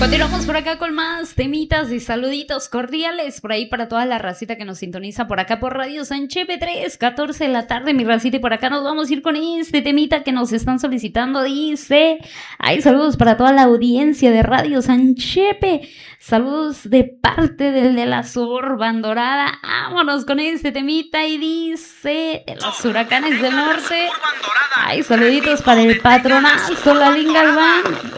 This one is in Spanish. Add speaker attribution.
Speaker 1: Continuamos por acá con más temitas y saluditos cordiales por ahí para toda la racita que nos sintoniza por acá por Radio San Chepe 3, 14 de la tarde, mi racita, y por acá nos vamos a ir con este temita que nos están solicitando. Dice, ay, saludos para toda la audiencia de Radio San Chepe, saludos de parte del de la Surban Dorada. Vámonos con este temita y dice, de los huracanes del norte. Ay, saluditos para el patronazo, Lalín Galván.